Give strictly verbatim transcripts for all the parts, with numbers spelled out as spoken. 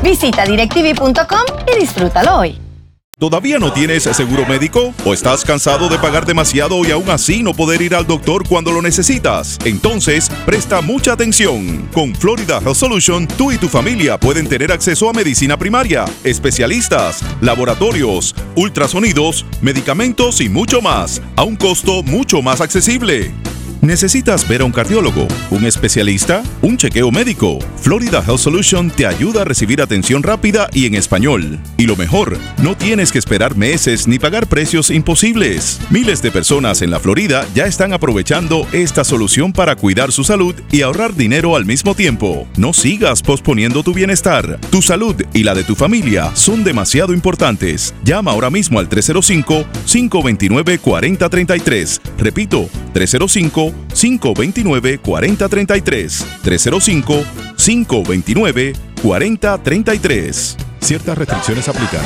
Visita directv punto com y disfrútalo hoy. ¿Todavía no tienes seguro médico? ¿O estás cansado de pagar demasiado y aún así no poder ir al doctor cuando lo necesitas? Entonces, presta mucha atención. Con Florida Health Solution, tú y tu familia pueden tener acceso a medicina primaria, especialistas, laboratorios, ultrasonidos, medicamentos y mucho más, a un costo mucho más accesible. ¿Necesitas ver a un cardiólogo, un especialista, un chequeo médico? Florida Health Solution te ayuda a recibir atención rápida y en español. Y lo mejor, no tienes que esperar meses ni pagar precios imposibles. Miles de personas en la Florida ya están aprovechando esta solución para cuidar su salud y ahorrar dinero al mismo tiempo. No sigas posponiendo tu bienestar. Tu salud y la de tu familia son demasiado importantes. Llama ahora mismo al tres cero cinco, cinco dos nueve, cuatro cero tres tres. Repito, tres cero cinco, cinco dos nueve, cuatro cero tres tres. tres cero cinco, cinco dos nueve, cuatro cero tres tres. Ciertas restricciones aplican.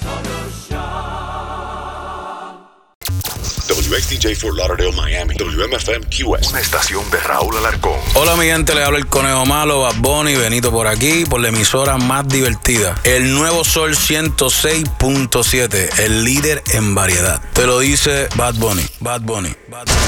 W X D J Fort Lauderdale, Miami. W M F M Q S. Una estación de Raúl Alarcón. Hola, mi gente, le habla el Conejo Malo, Bad Bunny, Benito por aquí, por la emisora más divertida. El Nuevo Sol ciento seis punto siete, el líder en variedad. Te lo dice Bad Bunny, Bad Bunny, Bad Bunny.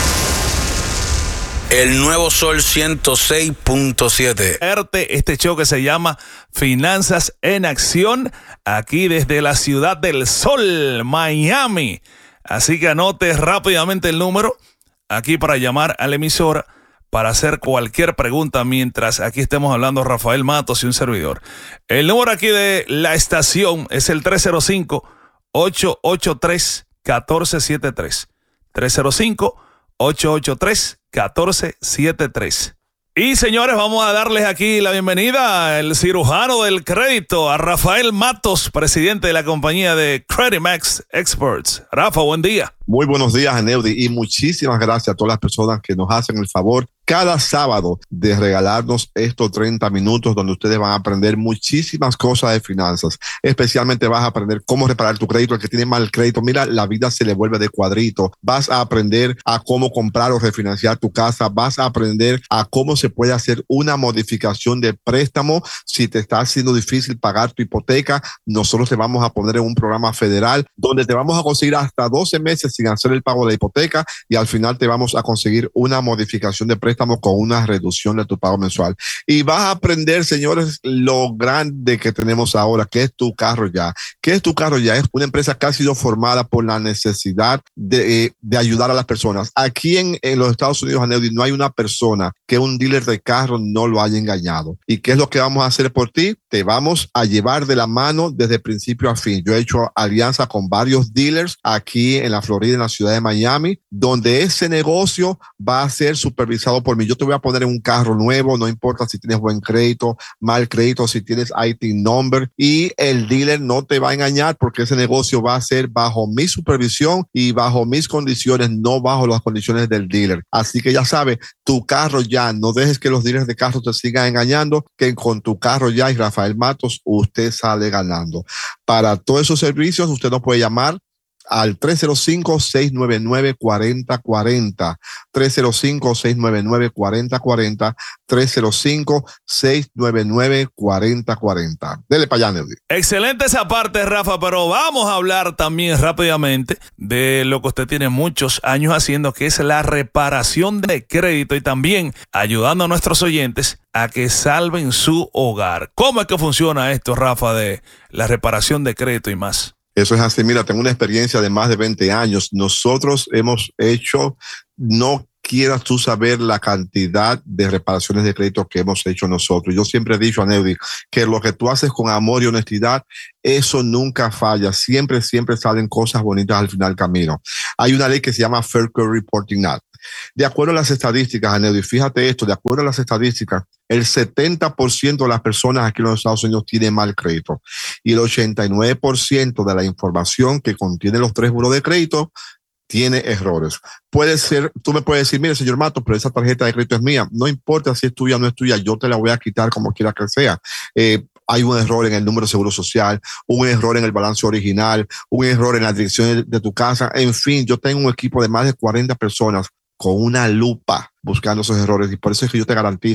El Nuevo Sol ciento seis punto siete. Este show que se llama Finanzas en Acción, aquí desde la ciudad del sol, Miami. Así que anote rápidamente el número aquí para llamar a la emisora para hacer cualquier pregunta mientras aquí estemos hablando Rafael Matos y un servidor. El número aquí de la estación es el tres cero cinco, ocho ocho tres, uno cuatro siete tres. tres cero cinco, ocho ocho tres, uno cuatro siete tres. Y señores, vamos a darles aquí la bienvenida al cirujano del crédito, a Rafael Matos, presidente de la compañía de CreditMax Experts. Rafa, buen día. Muy buenos días, Aneudi, y muchísimas gracias a todas las personas que nos hacen el favor cada sábado de regalarnos estos treinta minutos donde ustedes van a aprender muchísimas cosas de finanzas. Especialmente vas a aprender cómo reparar tu crédito. El que tiene mal crédito, mira, la vida se le vuelve de cuadrito. Vas a aprender a cómo comprar o refinanciar tu casa. Vas a aprender a cómo se puede hacer una modificación de préstamo. Si te está haciendo difícil pagar tu hipoteca, nosotros te vamos a poner en un programa federal donde te vamos a conseguir hasta doce meses sin hacer el pago de la hipoteca y al final te vamos a conseguir una modificación de préstamo con una reducción de tu pago mensual. Y vas a aprender, señores, lo grande que tenemos ahora, que es Tu Carro Ya. ¿Qué es Tu Carro Ya? Es una empresa que ha sido formada por la necesidad de, de ayudar a las personas. Aquí en, en los Estados Unidos, Aneudi, no hay una persona que un dealer de carro no lo haya engañado. ¿Y qué es lo que vamos a hacer por ti? Te vamos a llevar de la mano desde principio a fin. Yo he hecho alianza con varios dealers aquí en la Florida, en la ciudad de Miami, donde ese negocio va a ser supervisado por mí. Yo te voy a poner en un carro nuevo, no importa si tienes buen crédito, mal crédito, si tienes I T number, y el dealer no te va a engañar porque ese negocio va a ser bajo mi supervisión y bajo mis condiciones, no bajo las condiciones del dealer. Así que ya sabes, Tu Carro Ya, no dejes que los dealers de carros te sigan engañando, que con Tu Carro Ya y Rafael Matos usted sale ganando. Para todos esos servicios usted nos puede llamar al tres cero cinco, seis nueve nueve, cuatro cero cuatro cero, tres cero cinco, seis nueve nueve, cuatro cero cuatro cero, tres cero cinco, seis nueve nueve, cuatro cero cuatro cero. Dele para allá, Nelly. Excelente esa parte, Rafa, pero vamos a hablar también rápidamente de lo que usted tiene muchos años haciendo, que es la reparación de crédito y también ayudando a nuestros oyentes a que salven su hogar. ¿Cómo es que funciona esto, Rafa, de la reparación de crédito y más? Eso es así. Mira, tengo una experiencia de más de veinte años. Nosotros hemos hecho, no quieras tú saber la cantidad de reparaciones de crédito que hemos hecho nosotros. Yo siempre he dicho a Neudi que lo que tú haces con amor y honestidad, eso nunca falla. Siempre, siempre salen cosas bonitas al final del camino. Hay una ley que se llama Fair Credit Reporting Act. De acuerdo a las estadísticas, Aneudi, fíjate esto, de acuerdo a las estadísticas, el setenta por ciento de las personas aquí en los Estados Unidos tienen mal crédito y el ochenta y nueve por ciento de la información que contiene los tres buros de crédito tiene errores. Puede ser, tú me puedes decir, mire, señor Matos, pero esa tarjeta de crédito es mía. No importa si es tuya o no es tuya, yo te la voy a quitar como quiera que sea. Eh, hay un error en el número de seguro social, un error en el balance original, un error en la dirección de, de tu casa. En fin, yo tengo un equipo de más de cuarenta personas con una lupa buscando esos errores y por eso es que yo te garantizo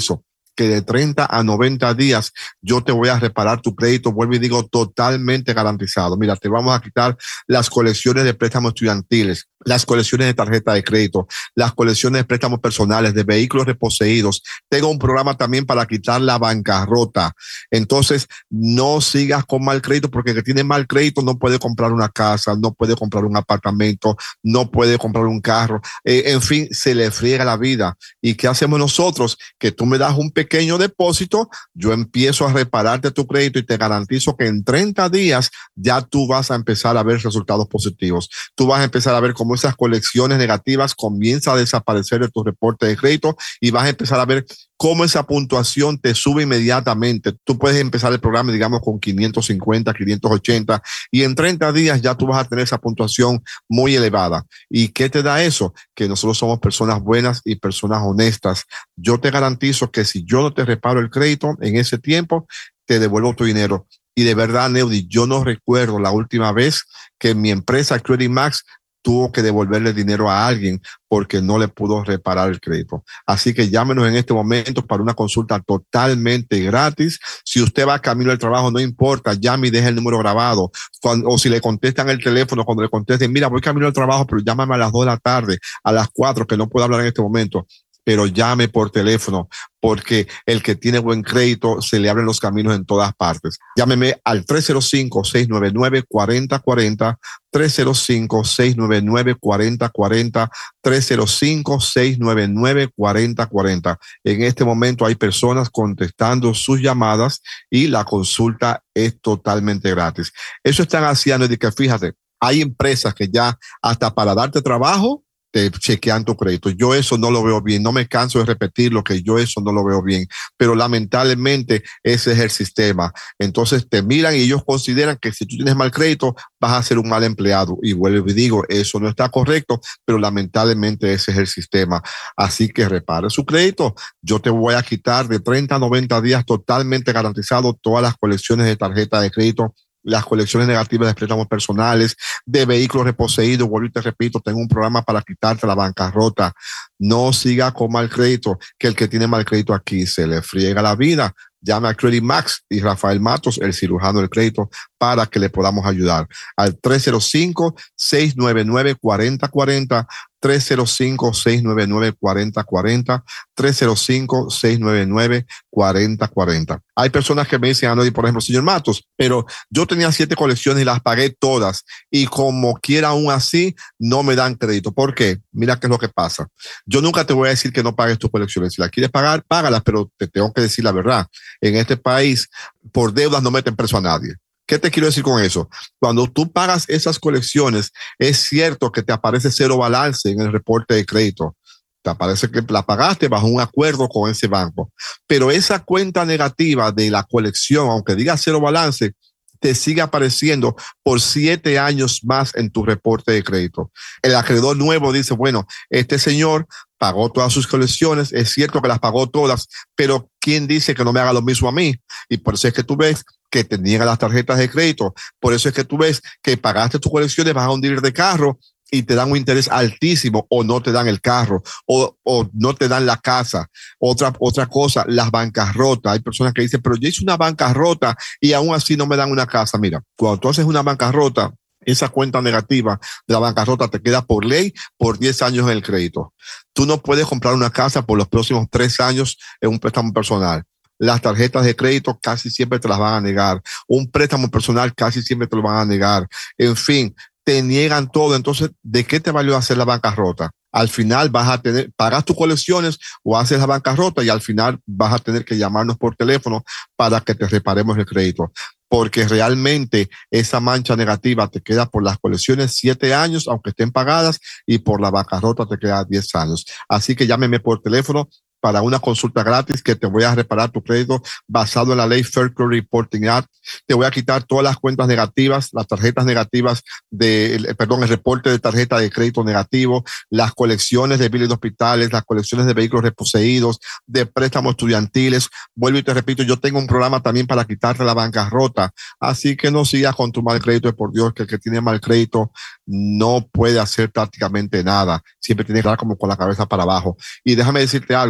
que de treinta a noventa días yo te voy a reparar tu crédito, vuelvo y digo, totalmente garantizado. Mira, te vamos a quitar las colecciones de préstamos estudiantiles, las colecciones de tarjeta de crédito, las colecciones de préstamos personales, de vehículos reposeídos. Tengo un programa también para quitar la bancarrota. Entonces, no sigas con mal crédito, porque el que tiene mal crédito no puede comprar una casa, no puede comprar un apartamento, no puede comprar un carro. Eh, en fin, se le friega la vida. ¿Y qué hacemos nosotros? Que tú me das un pequeño depósito, yo empiezo a repararte tu crédito y te garantizo que en treinta días ya tú vas a empezar a ver resultados positivos. Tú vas a empezar a ver cómo esas colecciones negativas comienzan a desaparecer de tu reporte de crédito y vas a empezar a ver cómo esa puntuación te sube inmediatamente. Tú puedes empezar el programa, digamos, con quinientos cincuenta, quinientos ochenta y en treinta días ya tú vas a tener esa puntuación muy elevada. ¿Y qué te da eso? Que nosotros somos personas buenas y personas honestas. Yo te garantizo que si yo no te reparo el crédito en ese tiempo, te devuelvo tu dinero. Y de verdad, Neudi, yo no recuerdo la última vez que mi empresa Credit Max tuvo que devolverle dinero a alguien porque no le pudo reparar el crédito. Así que llámenos en este momento para una consulta totalmente gratis. Si usted va camino al trabajo, no importa, llame y deje el número grabado. Cuando, o si le contestan el teléfono, cuando le contesten, mira, voy camino al trabajo, pero llámame a las dos de la tarde, a las cuatro, que no puedo hablar en este momento. Pero llame por teléfono, porque el que tiene buen crédito se le abren los caminos en todas partes. Llámeme al tres cero cinco, seis nueve nueve, cuatro cero cuatro cero, tres cero cinco, seis nueve nueve, cuatro cero cuatro cero, tres cero cinco, seis nueve nueve, cuatro cero cuatro cero. En este momento hay personas contestando sus llamadas y la consulta es totalmente gratis. Eso están haciendo, y que fíjate, hay empresas que ya hasta para darte trabajo te chequean tu crédito. Yo eso no lo veo bien. No me canso de repetir lo que yo eso no lo veo bien. Pero lamentablemente ese es el sistema. Entonces te miran y ellos consideran que si tú tienes mal crédito vas a ser un mal empleado. Y vuelvo y digo, eso no está correcto, pero lamentablemente ese es el sistema. Así que repare su crédito. Yo te voy a quitar de treinta a noventa días totalmente garantizado todas las colecciones de tarjeta de crédito, las colecciones negativas de préstamos personales, de vehículos reposeídos. Vuelvo y te repito, tengo un programa para quitarte la bancarrota. No siga con mal crédito, que el que tiene mal crédito aquí se le friega la vida. Llame a Credit Max y Rafael Matos, el cirujano del crédito, para que le podamos ayudar. Al tres cero cinco, seis nueve nueve, cuatro cero cuatro cero, tres cero cinco, seis nueve nueve, cuatro cero cuatro cero, tres cero cinco, seis nueve nueve, cuatro cero cuatro cero. Hay personas que me dicen, ah, no, por ejemplo, señor Matos, pero yo tenía siete colecciones y las pagué todas y como quiera aún así no me dan crédito. ¿Por qué? Mira qué es lo que pasa. Yo nunca te voy a decir que no pagues tus colecciones. Si las quieres pagar, págalas, pero te tengo que decir la verdad. En este país, por deudas no meten preso a nadie. ¿Qué te quiero decir con eso? Cuando tú pagas esas colecciones, es cierto que te aparece cero balance en el reporte de crédito. Te aparece que la pagaste bajo un acuerdo con ese banco. Pero esa cuenta negativa de la colección, aunque diga cero balance, te sigue apareciendo por siete años más en tu reporte de crédito. El acreedor nuevo dice, bueno, este señor pagó todas sus colecciones, es cierto que las pagó todas, pero ¿quién dice que no me haga lo mismo a mí? Y por eso es que tú ves que te niegan las tarjetas de crédito, por eso es que tú ves que pagaste tus colecciones, vas a un dealer de carro y te dan un interés altísimo o no te dan el carro o, o no te dan la casa. Otra, otra cosa, las bancarrotas. Hay personas que dicen, pero yo hice una bancarrota y aún así no me dan una casa. Mira, cuando tú haces una bancarrota, esa cuenta negativa de la bancarrota te queda por ley por diez años en el crédito. Tú no puedes comprar una casa por los próximos tres años en un préstamo personal. Las tarjetas de crédito casi siempre te las van a negar. Un préstamo personal casi siempre te lo van a negar. En fin, te niegan todo. Entonces, ¿de qué te valió hacer la bancarrota? Al final vas a tener, pagas tus colecciones o haces la bancarrota y al final vas a tener que llamarnos por teléfono para que te reparemos el crédito. Porque realmente esa mancha negativa te queda por las colecciones siete años, aunque estén pagadas, y por la bancarrota te queda diez años. Así que llámeme por teléfono para una consulta gratis que te voy a reparar tu crédito basado en la ley Fair Credit Reporting Act. Te voy a quitar todas las cuentas negativas, las tarjetas negativas de, perdón, el reporte de tarjeta de crédito negativo, las colecciones de biles de hospitales, las colecciones de vehículos reposeídos, de préstamos estudiantiles. Vuelvo y te repito, yo tengo un programa también para quitarte la bancarrota. Así que no sigas con tu mal crédito, por Dios, que el que tiene mal crédito no puede hacer prácticamente nada. Siempre tiene que estar como con la cabeza para abajo. Y déjame decirte algo.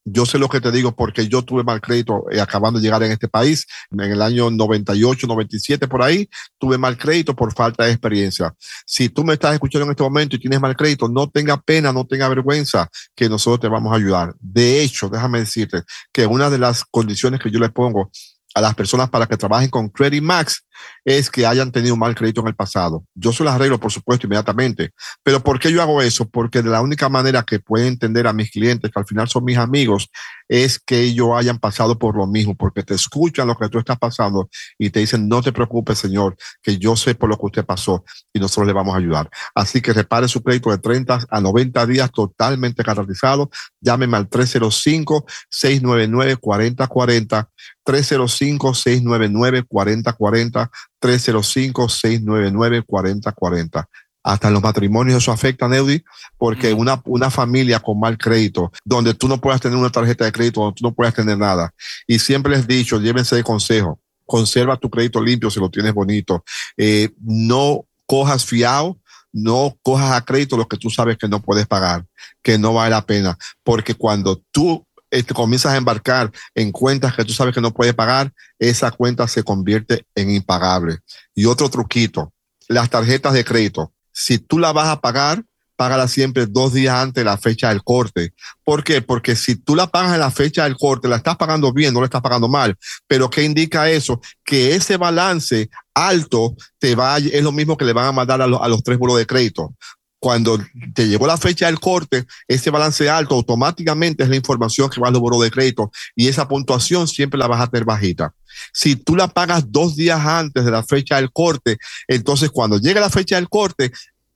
Yo sé lo que te digo porque yo tuve mal crédito eh, acabando de llegar en este país. En el año noventa y ocho, noventa y siete, por ahí, tuve mal crédito por falta de experiencia. Si tú me estás escuchando en este momento y tienes mal crédito, no tenga pena, no tenga vergüenza, que nosotros te vamos a ayudar. De hecho, déjame decirte que una de las condiciones que yo le pongo a las personas para que trabajen con Credit Max es que hayan tenido un mal crédito en el pasado. Yo se lo arreglo, por supuesto, inmediatamente. Pero ¿por qué yo hago eso? Porque de la única manera que pueden entender a mis clientes, que al final son mis amigos, es que ellos hayan pasado por lo mismo, porque te escuchan lo que tú estás pasando y te dicen, no te preocupes, señor, que yo sé por lo que usted pasó y nosotros le vamos a ayudar. Así que repare su crédito de treinta a noventa días totalmente garantizado. Llámeme al tres cero cinco, seis nueve nueve, cuatro cero cuatro cero, tres cero cinco, seis nueve nueve, cuatro cero cuatro cero, tres cero cinco, seis nueve nueve, cuatro cero cuatro cero. Hasta en los matrimonios eso afecta, Neudi, porque mm. una, una familia con mal crédito, donde tú no puedas tener una tarjeta de crédito, donde tú no puedas tener nada. Y siempre les he dicho, llévense de consejo, conserva tu crédito limpio si lo tienes bonito. Eh, no cojas fiado, no cojas a crédito lo que tú sabes que no puedes pagar, que no vale la pena, porque cuando tú te comienzas a embarcar en cuentas que tú sabes que no puedes pagar, esa cuenta se convierte en impagable. Y otro truquito, las tarjetas de crédito. Si tú la vas a pagar, págala siempre dos días antes de la fecha del corte. ¿Por qué? Porque si tú la pagas en la fecha del corte, la estás pagando bien, no la estás pagando mal. Pero ¿qué indica eso? Que ese balance alto te va, es lo mismo que le van a mandar a, lo, a los tres buros de crédito. Cuando te llegó la fecha del corte, ese balance alto automáticamente es la información que va a los buros de crédito y esa puntuación siempre la vas a tener bajita. Si tú la pagas dos días antes de la fecha del corte, entonces cuando llegue la fecha del corte,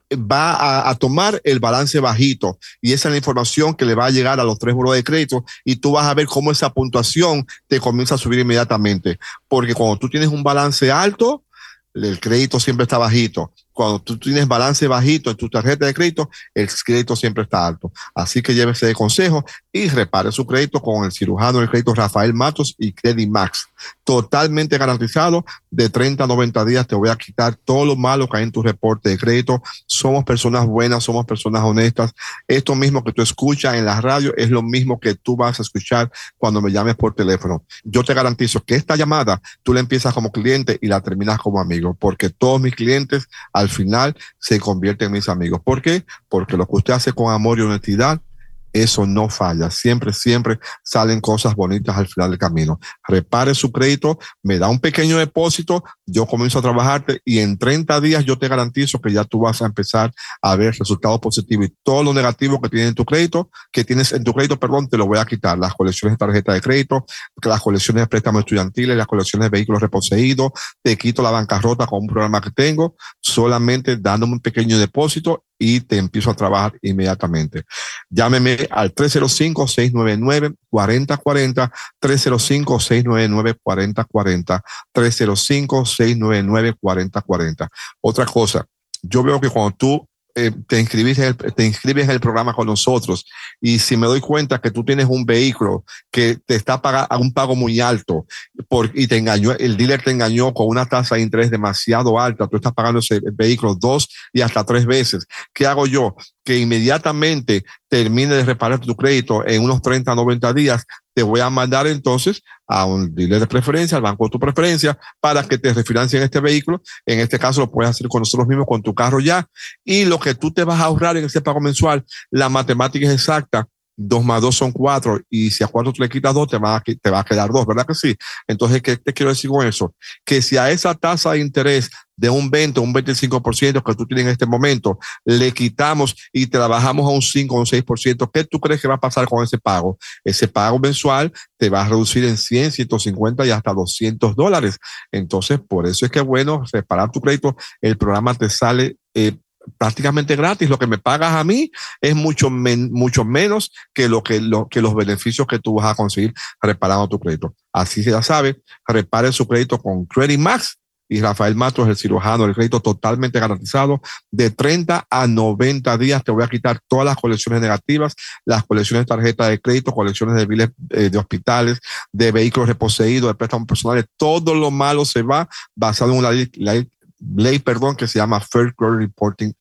va a, a tomar el balance bajito y esa es la información que le va a llegar a los tres buros de crédito y tú vas a ver cómo esa puntuación te comienza a subir inmediatamente. Porque cuando tú tienes un balance alto, el crédito siempre está bajito. Cuando tú tienes balance bajito en tu tarjeta de crédito, el crédito siempre está alto. Así que llévese de consejo y repare su crédito con el cirujano del crédito Rafael Matos y Credit Max. Totalmente garantizado, de treinta a noventa días te voy a quitar todo lo malo que hay en tu reporte de crédito. Somos personas buenas, somos personas honestas. Esto mismo que tú escuchas en la radio es lo mismo que tú vas a escuchar cuando me llames por teléfono. Yo te garantizo que esta llamada tú la empiezas como cliente y la terminas como amigo, porque todos mis clientes al final se convierten en mis amigos. ¿Por qué? Porque lo que usted hace con amor y honestidad, eso no falla. Siempre, siempre salen cosas bonitas al final del camino. Repare su crédito, me da un pequeño depósito, yo comienzo a trabajarte y en treinta días yo te garantizo que ya tú vas a empezar a ver resultados positivos y todo lo negativo que tienes en tu crédito, que tienes en tu crédito, perdón, te lo voy a quitar. Las colecciones de tarjeta de crédito, las colecciones de préstamos estudiantiles, las colecciones de vehículos reposeídos, te quito la bancarrota con un programa que tengo, solamente dándome un pequeño depósito y te empiezo a trabajar inmediatamente. Llámeme al tres cero cinco, seis nueve nueve, cuatro cero cuatro cero, tres cero cinco, seis nueve nueve, cuatro cero cuatro cero, tres cero cinco, seis nueve nueve, cuatro cero cuatro cero. Otra cosa, yo veo que cuando tú eh, te, inscribes en el, te inscribes en el programa con nosotros y si me doy cuenta que tú tienes un vehículo que te está pagando a un pago muy alto por, y te engañó, el dealer te engañó con una tasa de interés demasiado alta, tú estás pagando ese vehículo dos y hasta tres veces, ¿qué hago yo? Que inmediatamente termine de reparar tu crédito en unos treinta a noventa días, te voy a mandar entonces a un dealer de preferencia, al banco de tu preferencia, para que te refinancien este vehículo. En este caso lo puedes hacer con nosotros mismos, con tu carro ya. Y lo que tú te vas a ahorrar en ese pago mensual, la matemática es exacta. Dos más dos son cuatro y si a cuatro tú le quitas dos te va a, te va a quedar dos, ¿verdad que sí? Entonces, ¿qué te quiero decir con eso? Que si a esa tasa de interés de un veinte o un veinticinco por ciento que tú tienes en este momento, le quitamos y te la bajamos a un cinco o un seis por ciento, ¿qué tú crees que va a pasar con ese pago? Ese pago mensual te va a reducir en cien, ciento cincuenta y hasta doscientos dólares. Entonces, por eso es que es bueno reparar tu crédito. El programa te sale eh, prácticamente gratis. Lo que me pagas a mí es mucho, men, mucho menos que, lo que, lo, que los beneficios que tú vas a conseguir reparando tu crédito. Así se ya sabe, repare su crédito con Credit Max y Rafael Matos, el cirujano del crédito, totalmente garantizado. De treinta a noventa días te voy a quitar todas las colecciones negativas, las colecciones de tarjeta de crédito, colecciones de biles eh, de hospitales, de vehículos reposeídos, de préstamos personales. Todo lo malo se va basado en una ley, ley ley, perdón, que se llama Fair Credit Reporting Act.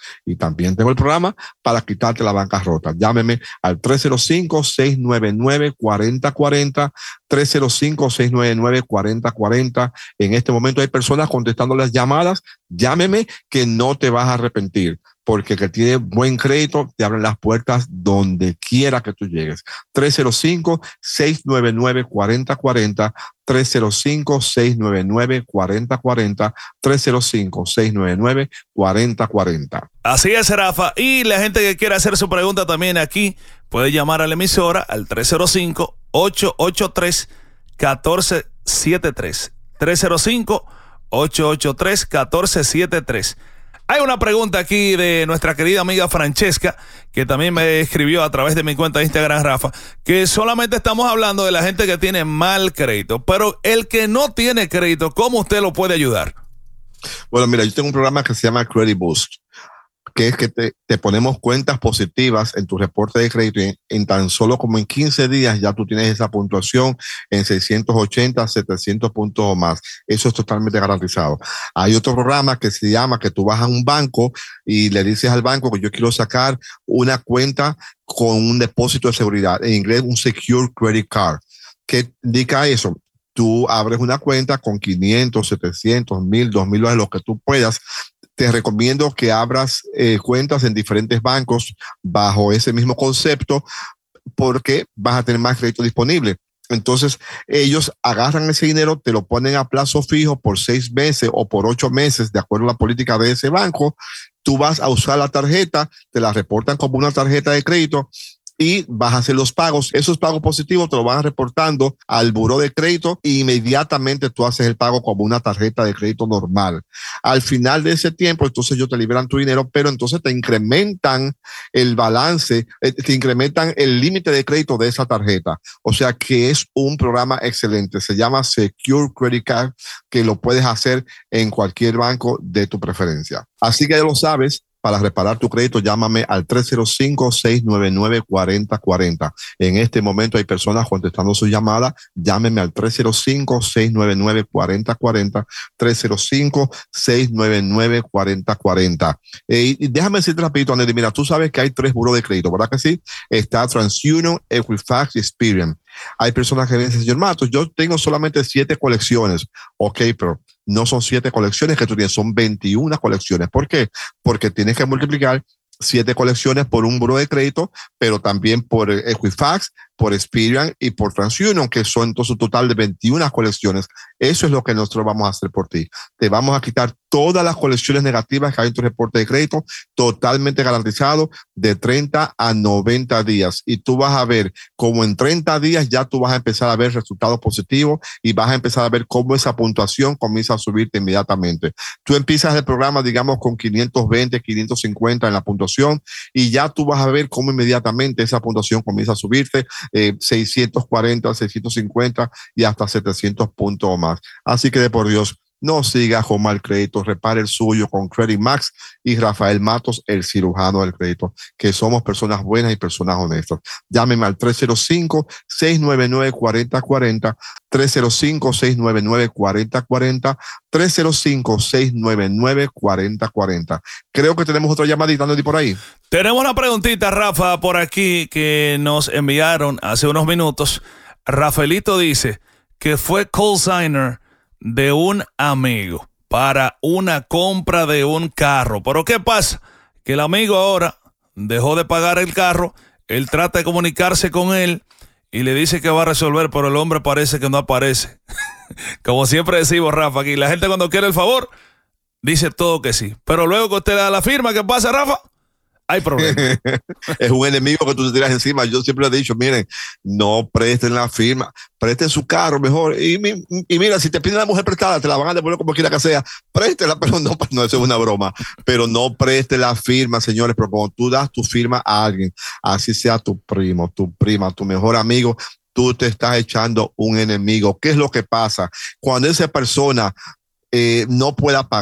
Y también tengo el programa para quitarte la bancarrota. Llámeme al tres cero cinco, seis nueve nueve, cuatro cero cuatro cero, tres cero cinco, seis nueve nueve, cuatro cero cuatro cero. En este momento hay personas contestando las llamadas. Llámeme que no te vas a arrepentir, porque el que tiene buen crédito te abren las puertas donde quiera que tú llegues. tres cero cinco, seis nueve nueve, cuatro cero cuatro cero, tres cero cinco, seis nueve nueve, cuatro cero cuatro cero, tres cero cinco, seis nueve nueve, cuatro cero cuatro cero. Así es, Rafa. Y la gente que quiera hacer su pregunta también aquí puede llamar a la emisora al tres cero cinco, ocho ocho tres, uno cuatro siete tres. tres cero cinco, ocho ocho tres, uno cuatro siete tres. Hay una pregunta aquí de nuestra querida amiga Francesca, que también me escribió a través de mi cuenta de Instagram, Rafa, que solamente estamos hablando de la gente que tiene mal crédito, pero el que no tiene crédito, ¿cómo usted lo puede ayudar? Bueno, mira, yo tengo un programa que se llama Credit Boost, que es que te, te ponemos cuentas positivas en tu reporte de crédito y en, en tan solo como en quince días ya tú tienes esa puntuación en seiscientos ochenta, setecientos puntos o más. Eso es totalmente garantizado. Hay otro programa que se llama que tú vas a un banco y le dices al banco que yo quiero sacar una cuenta con un depósito de seguridad. En inglés, un Secure Credit Card. ¿Qué indica eso? Tú abres una cuenta con quinientos, setecientos, mil, dos mil dólares, lo que tú puedas. Te recomiendo que abras eh, cuentas en diferentes bancos bajo ese mismo concepto, porque vas a tener más crédito disponible. Entonces, ellos agarran ese dinero, te lo ponen a plazo fijo por seis meses o por ocho meses, de acuerdo a la política de ese banco. Tú vas a usar la tarjeta, te la reportan como una tarjeta de crédito y vas a hacer los pagos. Esos pagos positivos te lo van reportando al buró de crédito e inmediatamente tú haces el pago como una tarjeta de crédito normal. Al final de ese tiempo, entonces ellos te liberan tu dinero, pero entonces te incrementan el balance, te incrementan el límite de crédito de esa tarjeta. O sea que es un programa excelente. Se llama Secure Credit Card, que lo puedes hacer en cualquier banco de tu preferencia. Así que ya lo sabes. Para reparar tu crédito, llámame al tres cero cinco, seis nueve nueve, cuatro cero cuatro cero. En este momento hay personas contestando su llamada. Llámeme al tres cero cinco, seis nueve nueve, cuatro cero cuatro cero, tres cero cinco, seis nueve nueve, cuatro cero cuatro cero. Eh, y déjame decirte rapidito, Andy, mira, tú sabes que hay tres buros de crédito, ¿verdad que sí? Está TransUnion, Equifax y Experian. Hay personas que dicen, señor Matos, yo tengo solamente siete colecciones. Ok, pero no son siete colecciones que tú tienes, son veintiuna colecciones. ¿Por qué? Porque tienes que multiplicar siete colecciones por un buro de crédito, pero también por Equifax, por Experian y por TransUnion, que son entonces un total de veintiuna colecciones. Eso es lo que nosotros vamos a hacer por ti. Te vamos a quitar todas las colecciones negativas que hay en tu reporte de crédito, totalmente garantizado, de treinta a noventa días. Y tú vas a ver cómo en treinta días ya tú vas a empezar a ver resultados positivos y vas a empezar a ver cómo esa puntuación comienza a subirte inmediatamente. Tú empiezas el programa, digamos, con quinientos veinte, quinientos cincuenta en la puntuación y ya tú vas a ver cómo inmediatamente esa puntuación comienza a subirte eh, seiscientos cuarenta, seiscientos cincuenta y hasta setecientos puntos o más. Así que de por Dios, no siga con mal crédito, repare el suyo con Credit Max y Rafael Matos, el cirujano del crédito, que somos personas buenas y personas honestas. Llámeme al tres cero cinco, seis nueve nueve, cuatro cero cuatro cero, tres cero cinco, seis nueve nueve, cuatro cero cuatro cero, tres cero cinco, seis nueve nueve, cuatro cero cuatro cero. Creo que tenemos otra llamadita, Andy, por ahí. Tenemos una preguntita, Rafa, por aquí que nos enviaron hace unos minutos. Rafaelito dice que fue cosigner de un amigo para una compra de un carro. Pero ¿qué pasa? Que el amigo ahora dejó de pagar el carro, él trata de comunicarse con él y le dice que va a resolver, pero el hombre parece que no aparece. Como siempre decimos, Rafa, aquí la gente cuando quiere el favor dice todo que sí, pero luego que usted le da la firma, ¿qué pasa, Rafa? Hay problema. Es un enemigo que tú te tiras encima. Yo siempre le he dicho, miren, no presten la firma, presten su carro mejor. Y, y mira, si te piden la mujer prestada, te la van a devolver como quiera que sea. Préstela, pero no, no, eso es una broma. Pero no preste la firma, señores, pero cuando tú das tu firma a alguien, así sea tu primo, tu prima, tu mejor amigo, tú te estás echando un enemigo. ¿Qué es lo que pasa? Cuando esa persona eh, no pueda pagar,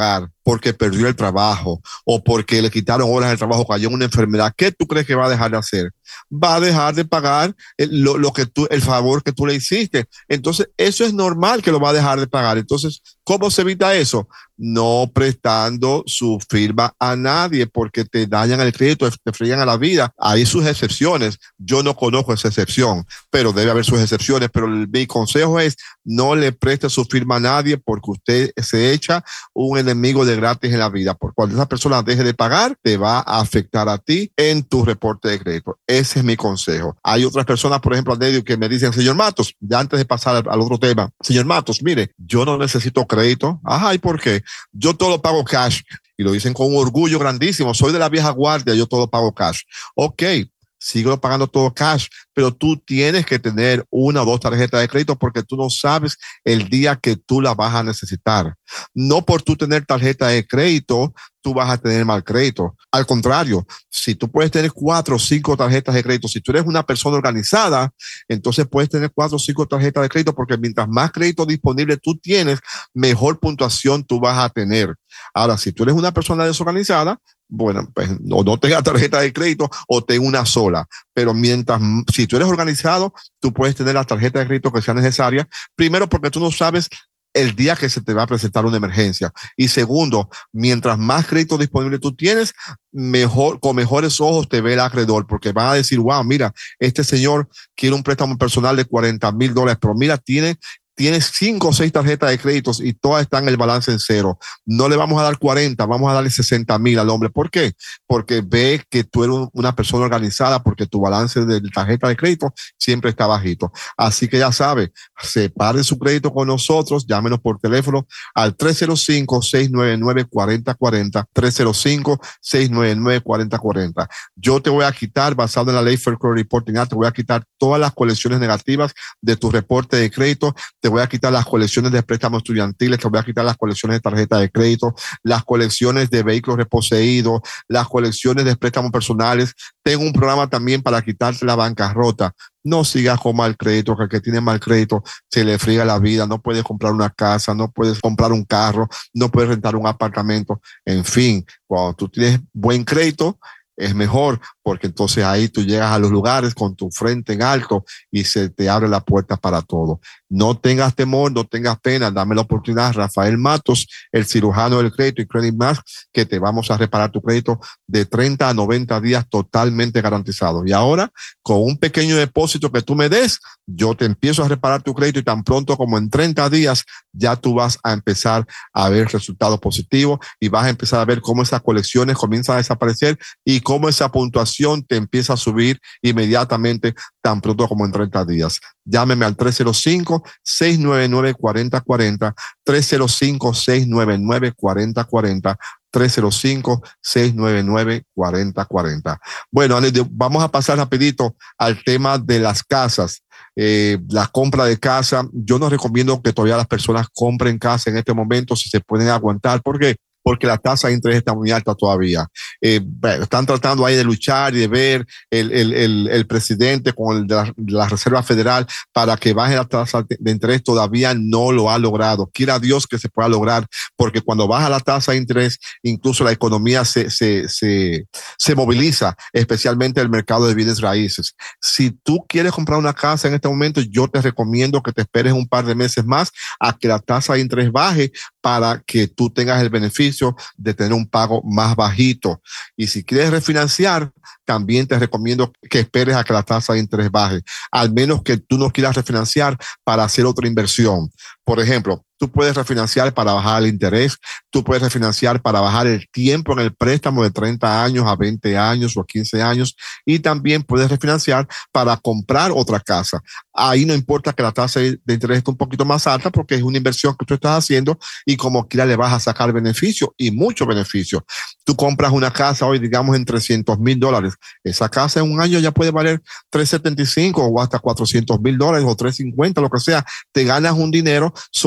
porque perdió el trabajo o porque le quitaron horas del trabajo, cayó en una enfermedad, ¿qué tú crees que va a dejar de hacer? Va a dejar de pagar el, lo, lo que tú, el favor que tú le hiciste. Entonces, eso es normal que lo va a dejar de pagar. Entonces, ¿cómo se evita eso? No prestando su firma a nadie, porque te dañan el crédito, te fregan a la vida. Hay sus excepciones. Yo no conozco esa excepción, pero debe haber sus excepciones. Pero el, mi consejo es: no le preste su firma a nadie, porque usted se echa un enemigo de gratis en la vida. Porque cuando esa persona deje de pagar, te va a afectar a ti en tu reporte de crédito. Ese es mi consejo. Hay otras personas, por ejemplo, que me dicen: señor Matos, ya antes de pasar al, al otro tema, señor Matos, mire, yo no necesito crédito. Ajá, ¿y por qué? Yo todo lo pago cash. Y lo dicen con un orgullo grandísimo. Soy de la vieja guardia, yo todo pago cash. Ok, sigo pagando todo cash, pero tú tienes que tener una o dos tarjetas de crédito, porque tú no sabes el día que tú la vas a necesitar. No por tú tener tarjeta de crédito, tú vas a tener mal crédito. Al contrario, si tú puedes tener cuatro o cinco tarjetas de crédito, si tú eres una persona organizada, entonces puedes tener cuatro o cinco tarjetas de crédito, porque mientras más crédito disponible tú tienes, mejor puntuación tú vas a tener. Ahora, si tú eres una persona desorganizada, bueno, pues no, no tengas tarjeta de crédito o ten una sola. Pero mientras, si tú eres organizado, tú puedes tener la tarjeta de crédito que sea necesaria. Primero, porque tú no sabes el día que se te va a presentar una emergencia. Y segundo, mientras más crédito disponible tú tienes, mejor, con mejores ojos te ve el acreedor, porque van a decir: wow, mira, este señor quiere un préstamo personal de cuarenta mil dólares, pero mira, tiene Tienes cinco o seis tarjetas de créditos y todas están en el balance en cero. No le vamos a dar cuarenta, vamos a darle sesenta mil al hombre. ¿Por qué? Porque ve que tú eres una persona organizada, porque tu balance de tarjeta de crédito siempre está bajito. Así que ya sabe, separe su crédito con nosotros, llámenos por teléfono al tres cero cinco, seis nueve nueve, cuatro cero cuatro cero, tres cero cinco, seis nueve nueve, cuatro cero cuatro cero. Yo te voy a quitar, basado en la ley Fair Credit Reporting Act, te voy a quitar todas las colecciones negativas de tu reporte de crédito. Te voy a quitar las colecciones de préstamos estudiantiles, te voy a quitar las colecciones de tarjeta de crédito, las colecciones de vehículos reposeídos, las colecciones de préstamos personales. Tengo un programa también para quitarte la bancarrota. No sigas con mal crédito, que el que tiene mal crédito se le friega la vida. No puedes comprar una casa, no puedes comprar un carro, no puedes rentar un apartamento. En fin, cuando tú tienes buen crédito, es mejor, porque entonces ahí tú llegas a los lugares con tu frente en alto y se te abre la puerta para todo. No tengas temor, no tengas pena, dame la oportunidad. Rafael Matos, el cirujano del crédito y Credit Max, que te vamos a reparar tu crédito de treinta a noventa días totalmente garantizado. Y ahora, con un pequeño depósito que tú me des, yo te empiezo a reparar tu crédito, y tan pronto como en treinta días ya tú vas a empezar a ver resultados positivos y vas a empezar a ver cómo esas colecciones comienzan a desaparecer y cómo esa puntuación te empieza a subir inmediatamente, tan pronto como en treinta días. Llámeme al tres cero cinco, seis nueve nueve, cuatro cero cuatro cero, tres cero cinco, seis nueve nueve, cuatro cero cuatro cero, tres cero cinco, seis nueve nueve, cuatro cero cuatro cero. Bueno, vamos a pasar rapidito al tema de las casas. Eh, la compra de casa, yo no recomiendo que todavía las personas compren casa en este momento, si se pueden aguantar. ¿Por qué? Porque la tasa de interés está muy alta todavía. Eh, están tratando ahí de luchar y de ver el, el, el, el presidente con el de la, de la Reserva Federal para que baje la tasa de interés. Todavía no lo ha logrado. Quiera Dios que se pueda lograr, porque cuando baja la tasa de interés, incluso la economía se, se, se, se moviliza, especialmente el mercado de bienes raíces. Si tú quieres comprar una casa en este momento, yo te recomiendo que te esperes un par de meses más a que la tasa de interés baje, para que tú tengas el beneficio de tener un pago más bajito. Y si quieres refinanciar, también te recomiendo que esperes a que la tasa de interés baje, al menos que tú no quieras refinanciar para hacer otra inversión. Por ejemplo, tú puedes refinanciar para bajar el interés, tú puedes refinanciar para bajar el tiempo en el préstamo de treinta años a veinte años o a quince años, y también puedes refinanciar para comprar otra casa. Ahí no importa que la tasa de interés esté un poquito más alta, porque es una inversión que tú estás haciendo y como quiera le vas a sacar beneficio, y mucho beneficio. Tú compras una casa hoy, digamos, en trescientos mil dólares. Esa casa en un año ya puede valer trescientos setenta y cinco o hasta cuatrocientos mil dólares o trescientos cincuenta, lo que sea. Te ganas un dinero solamente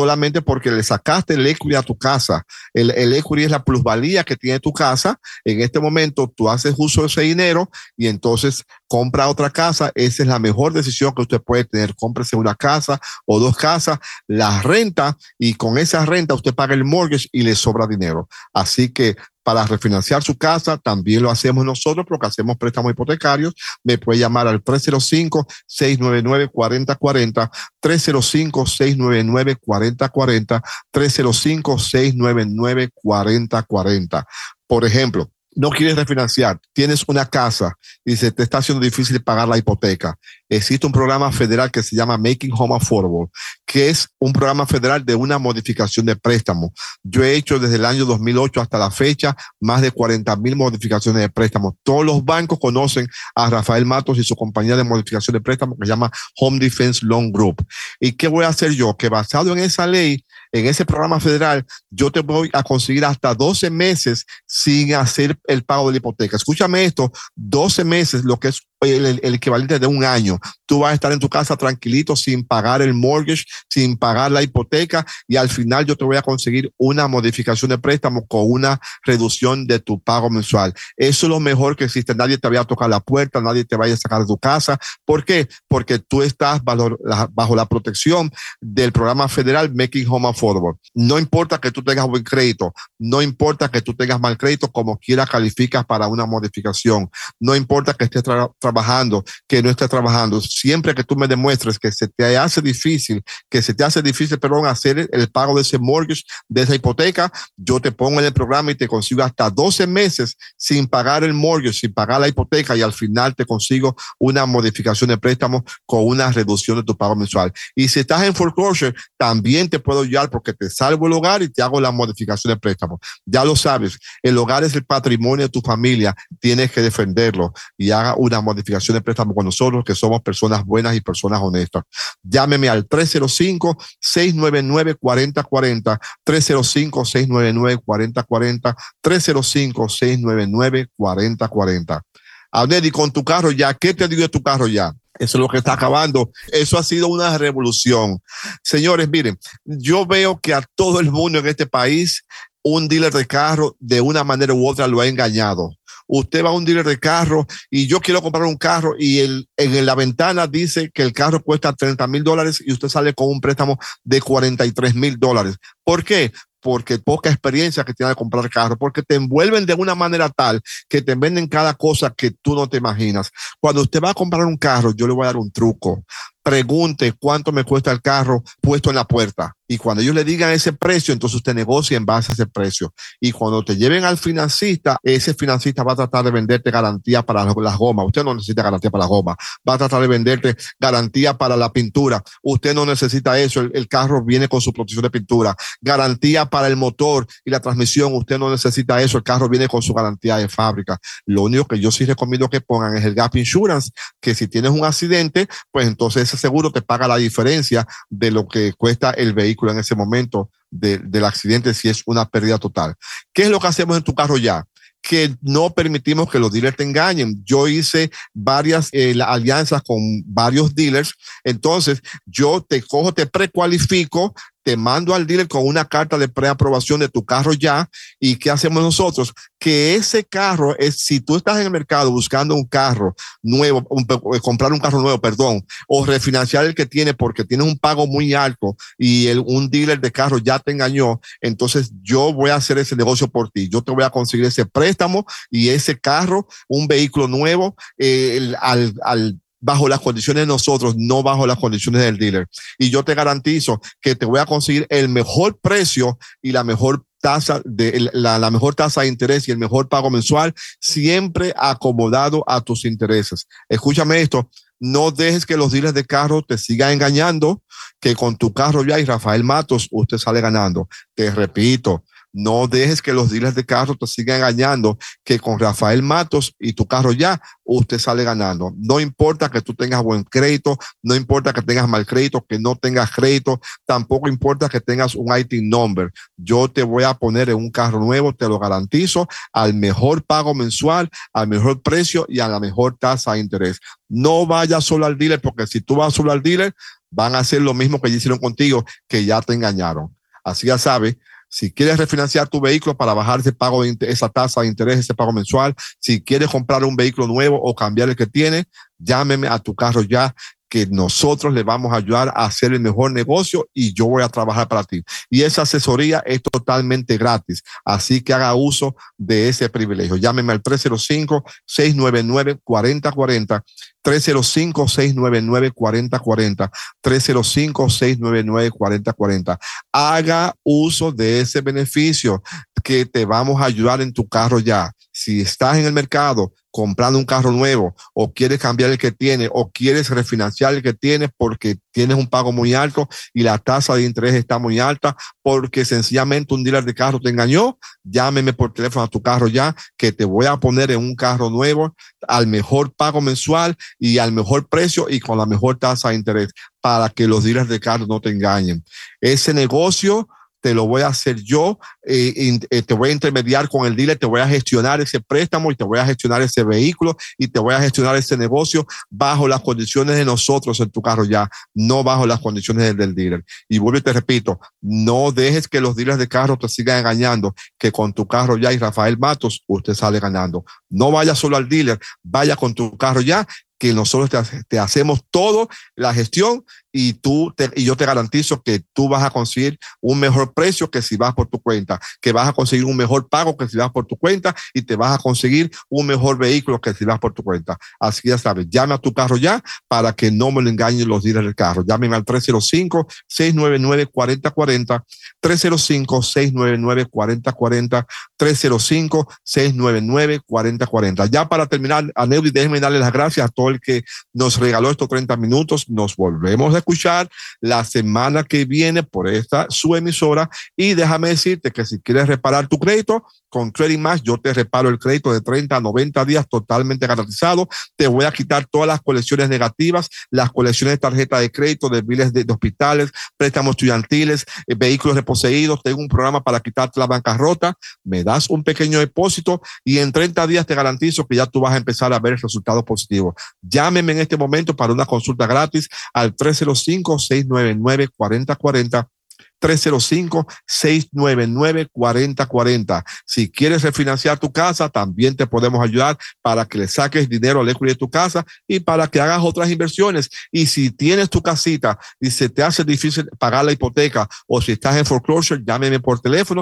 porque le sacaste el equity a tu casa. El, el equity es la plusvalía que tiene tu casa. En este momento tú haces uso de ese dinero y entonces compra otra casa. Esa es la mejor decisión que usted puede tener. Cómprese una casa o dos casas, la renta, y con esa renta usted paga el mortgage y le sobra dinero. Así que para refinanciar su casa, también lo hacemos nosotros porque hacemos préstamos hipotecarios. Me puede llamar al tres cero cinco, seis nueve nueve, cuatro cero cuatro cero, tres cero cinco, seis nueve nueve, cuatro cero cuatro cero, tres cero cinco, seis nueve nueve, cuatro cero cuatro cero. Por ejemplo, no quieres refinanciar, tienes una casa y se te está haciendo difícil pagar la hipoteca. Existe un programa federal que se llama Making Home Affordable, que es un programa federal de una modificación de préstamo. Yo he hecho desde el año dos mil ocho hasta la fecha más de cuarenta mil modificaciones de préstamo. Todos los bancos conocen a Rafael Matos y su compañía de modificación de préstamo que se llama Home Defense Loan Group. ¿Y qué voy a hacer yo? Que basado en esa ley, en ese programa federal, yo te voy a conseguir hasta doce meses sin hacer el pago de la hipoteca. Escúchame esto, doce meses, lo que es el, el, el equivalente de un año. Tú vas a estar en tu casa tranquilito sin pagar el mortgage, sin pagar la hipoteca, y al final yo te voy a conseguir una modificación de préstamo con una reducción de tu pago mensual. Eso es lo mejor que existe. Nadie te vaya a tocar la puerta, nadie te vaya a sacar de tu casa. ¿Por qué? Porque tú estás bajo la, bajo la protección del programa federal Making Home Affordable. No importa que tú tengas buen crédito, no importa que tú tengas mal crédito, como quiera calificas para una modificación. No importa que estés tra- trabajando, que no estés trabajando. Siempre que tú me demuestres que se te hace difícil, que se te hace difícil, perdón, hacer el pago de ese mortgage, de esa hipoteca, yo te pongo en el programa y te consigo hasta doce meses sin pagar el mortgage, sin pagar la hipoteca, y al final te consigo una modificación de préstamo con una reducción de tu pago mensual. Y si estás en foreclosure, también te puedo ayudar porque te salvo el hogar y te hago la modificación de préstamo. Ya lo sabes, el hogar es el patrimonio de tu familia, tienes que defenderlo y haga una modificación de préstamo con nosotros, que somos personas buenas y personas honestas. Llámeme al tres cero cinco, seis nueve nueve, cuatro cero cuatro cero, tres cero cinco, seis nueve nueve, cuatro cero cuatro cero, tres cero cinco, seis nueve nueve, cuatro cero cuatro cero. Abner, y con tu carro ya, ¿qué te digo de tu carro ya? Eso es lo que está acabando. Eso ha sido una revolución. Señores, miren, yo veo que a todo el mundo en este país, un dealer de carro de una manera u otra lo ha engañado. Usted va a un dealer de carro y yo quiero comprar un carro y el, en la ventana dice que el carro cuesta treinta mil dólares y usted sale con un préstamo de cuarenta y tres mil dólares. ¿Por qué? Porque poca experiencia que tiene de comprar carro, porque te envuelven de una manera tal que te venden cada cosa que tú no te imaginas. Cuando usted va a comprar un carro, yo le voy a dar un truco. Pregunte cuánto me cuesta el carro puesto en la puerta. Y cuando ellos le digan ese precio, entonces usted negocia en base a ese precio. Y cuando te lleven al financista, ese financista va a tratar de venderte garantía para las gomas. Usted no necesita garantía para las gomas. Va a tratar de venderte garantía para la pintura. Usted no necesita eso. El, el carro viene con su protección de pintura. Garantía para el motor y la transmisión. Usted no necesita eso. El carro viene con su garantía de fábrica. Lo único que yo sí recomiendo que pongan es el Gap Insurance, que si tienes un accidente, pues entonces ese seguro te paga la diferencia de lo que cuesta el vehículo en ese momento de, del accidente, si es una pérdida total. ¿Qué es lo que hacemos en tu carro ya? Que no permitimos que los dealers te engañen. Yo hice varias eh, alianzas con varios dealers. Entonces yo te cojo, te precualifico, te mando al dealer con una carta de preaprobación de tu carro ya. ¿Y qué hacemos nosotros? Que ese carro es, si tú estás en el mercado buscando un carro nuevo, un, comprar un carro nuevo, perdón, o refinanciar el que tiene porque tienes un pago muy alto y el, un dealer de carro ya te engañó, entonces yo voy a hacer ese negocio por ti. Yo te voy a conseguir ese préstamo y ese carro, un vehículo nuevo, eh, el, al, al bajo las condiciones de nosotros, no bajo las condiciones del dealer. Y yo te garantizo que te voy a conseguir el mejor precio y la mejor tasa de la, la mejor tasa de interés y el mejor pago mensual, siempre acomodado a tus intereses. Escúchame esto. No dejes que los dealers de carro te sigan engañando, que con tu carro ya y Rafael Matos usted sale ganando. Te repito, no dejes que los dealers de carro te sigan engañando, que con Rafael Matos y tu carro ya, usted sale ganando. No importa que tú tengas buen crédito, no importa que tengas mal crédito, que no tengas crédito, tampoco importa que tengas un I T number. Yo te voy a poner en un carro nuevo, te lo garantizo, al mejor pago mensual, al mejor precio y a la mejor tasa de interés. No vayas solo al dealer, porque si tú vas solo al dealer, van a hacer lo mismo que hicieron contigo, que ya te engañaron. Así ya sabe, si quieres refinanciar tu vehículo para bajar ese pago de esa tasa de interés, ese pago mensual, si quieres comprar un vehículo nuevo o cambiar el que tiene, llámeme a Tu Carro Ya, que nosotros le vamos a ayudar a hacer el mejor negocio y yo voy a trabajar para ti. Y esa asesoría es totalmente gratis, así que haga uso de ese privilegio. Llámeme al tres cero cinco, seis nueve nueve, cuatro cero cuatro cero, tres cero cinco, seis nueve nueve, cuatro cero cuatro cero, tres cero cinco, seis nueve nueve, cuatro cero cuatro cero. Haga uso de ese beneficio que te vamos a ayudar en Tu Carro Ya. Si estás en el mercado comprando un carro nuevo o quieres cambiar el que tienes o quieres refinanciar el que tienes porque tienes un pago muy alto y la tasa de interés está muy alta porque sencillamente un dealer de carro te engañó, llámeme por teléfono a Tu Carro Ya, que te voy a poner en un carro nuevo al mejor pago mensual y al mejor precio y con la mejor tasa de interés para que los dealers de carro no te engañen. Ese negocio te lo voy a hacer yo, eh, y, eh, te voy a intermediar con el dealer, te voy a gestionar ese préstamo y te voy a gestionar ese vehículo y te voy a gestionar ese negocio bajo las condiciones de nosotros en Tu Carro Ya, no bajo las condiciones del, del dealer. Y vuelvo y te repito, no dejes que los dealers de carro te sigan engañando, que con Tu Carro Ya y Rafael Matos usted sale ganando. No vaya solo al dealer, vaya con Tu Carro Ya, que nosotros te, te hacemos todo la gestión y tú te, y yo te garantizo que tú vas a conseguir un mejor precio que si vas por tu cuenta, que vas a conseguir un mejor pago que si vas por tu cuenta y te vas a conseguir un mejor vehículo que si vas por tu cuenta. Así que ya sabes, llame a Tu Carro Ya para que no me lo engañen los dealers del carro. Llamen al tres cero cinco, seis nueve nueve, cuatro cero cuatro cero, tres cero cinco, seis nueve nueve, cuatro cero cuatro cero, tres cero cinco, seis nueve nueve, cuatro cero cuatro cero. Ya para terminar, Aneudi, déjenme darle las gracias a todos el que nos regaló estos treinta minutos. Nos volvemos a escuchar la semana que viene por esta su emisora y déjame decirte que si quieres reparar tu crédito con Credit Max, yo te reparo el crédito de treinta a noventa días totalmente garantizado. Te voy a quitar todas las colecciones negativas, las colecciones de tarjeta de crédito, de biles de, de hospitales, préstamos estudiantiles, eh, vehículos reposeídos. Tengo un programa para quitarte la bancarrota. Me das un pequeño depósito y en treinta días te garantizo que ya tú vas a empezar a ver resultados positivos. Llámeme en este momento para una consulta gratis al tres cero cinco, seis nueve nueve, cuatro cero cuatro cero, tres cero cinco, seis nueve nueve, cuatro cero cuatro cero. Si quieres refinanciar tu casa, también te podemos ayudar para que le saques dinero al equity de tu casa y para que hagas otras inversiones. Y si tienes tu casita y se te hace difícil pagar la hipoteca o si estás en foreclosure, llámeme por teléfono